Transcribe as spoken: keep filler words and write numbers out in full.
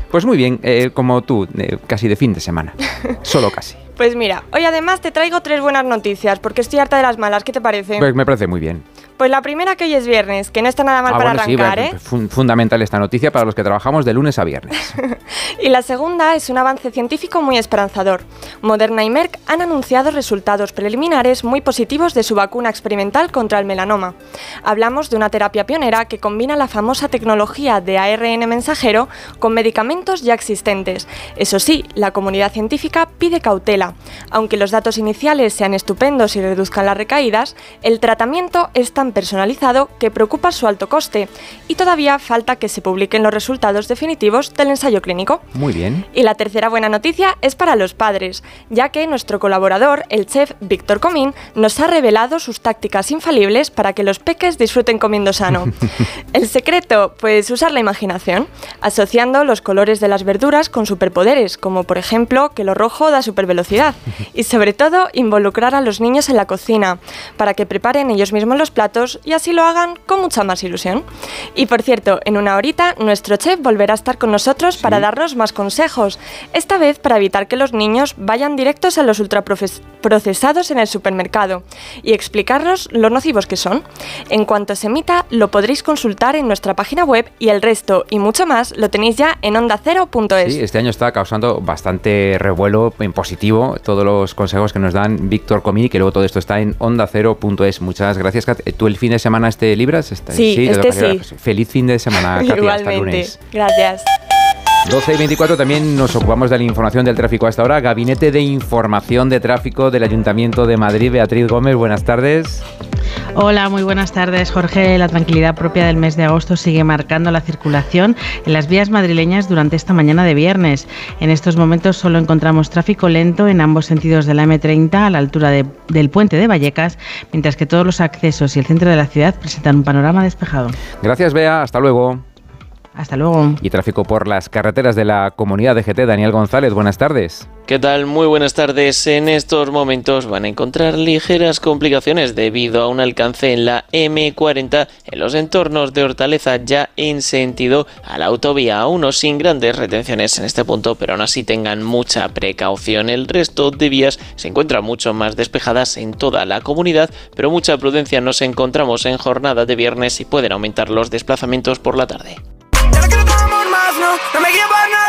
Pues muy bien, eh, como tú, eh, casi de fin de semana. Solo casi. Pues mira, hoy además te traigo tres buenas noticias, porque estoy harta de las malas. ¿Qué te parece? Pues me parece muy bien. Pues la primera, que hoy es viernes, que no está nada mal ah, para bueno, arrancar, sí, ¿eh? Fun- fundamental esta noticia para los que trabajamos de lunes a viernes. Y la segunda es un avance científico muy esperanzador. Moderna y Merck han anunciado resultados preliminares muy positivos de su vacuna experimental contra el melanoma. Hablamos de una terapia pionera que combina la famosa tecnología de A R N mensajero con medicamentos ya existentes. Eso sí, la comunidad científica pide cautela. Aunque los datos iniciales sean estupendos y reduzcan las recaídas, el tratamiento es tan personalizado que preocupa su alto coste y todavía falta que se publiquen los resultados definitivos del ensayo clínico. Muy bien. Y la tercera buena noticia es para los padres, ya que nuestro colaborador, el chef Víctor Comín, nos ha revelado sus tácticas infalibles para que los peques disfruten comiendo sano. El secreto, pues usar la imaginación, asociando los colores de las verduras con superpoderes, como por ejemplo que lo rojo da supervelocidad, y sobre todo involucrar a los niños en la cocina, para que preparen ellos mismos los platos y así lo hagan con mucha más ilusión. Y por cierto, en una horita nuestro chef volverá a estar con nosotros ¿Sí? para darnos más consejos, esta vez para evitar que los niños vayan directos a los ultraprocesados en el supermercado y explicarnos lo nocivos que son. En cuanto se emita, lo podréis consultar en nuestra página web y el resto y mucho más lo tenéis ya en onda cero punto es. Sí, este año está causando bastante revuelo en positivo todos los consejos que nos dan Víctor Comín, que luego todo esto está en onda cero punto es. Muchas gracias, Kat. ¿Tú el fin de semana este libras? Este, sí, sí, este sí. Feliz fin de semana, Katy. Igualmente. Hasta el lunes. Gracias. doce y veinticuatro, también nos ocupamos de la información del tráfico hasta ahora. Gabinete de Información de Tráfico del Ayuntamiento de Madrid. Beatriz Gómez, buenas tardes. Hola, muy buenas tardes, Jorge. La tranquilidad propia del mes de agosto sigue marcando la circulación en las vías madrileñas durante esta mañana de viernes. En estos momentos solo encontramos tráfico lento en ambos sentidos de la eme treinta a la altura de, del puente de Vallecas, mientras que todos los accesos y el centro de la ciudad presentan un panorama despejado. Gracias, Bea. Hasta luego. Hasta luego. Y tráfico por las carreteras de la Comunidad de G T. Daniel González, buenas tardes. ¿Qué tal? Muy buenas tardes. En estos momentos van a encontrar ligeras complicaciones debido a un alcance en la eme cuarenta en los entornos de Hortaleza, ya en sentido a la autovía A uno, sin grandes retenciones en este punto, pero aún así tengan mucha precaución. El resto de vías se encuentran mucho más despejadas en toda la comunidad, pero mucha prudencia. Nos encontramos en jornada de viernes y pueden aumentar los desplazamientos por la tarde. Ya no quiero tu amor más, no, no me guíes para nada.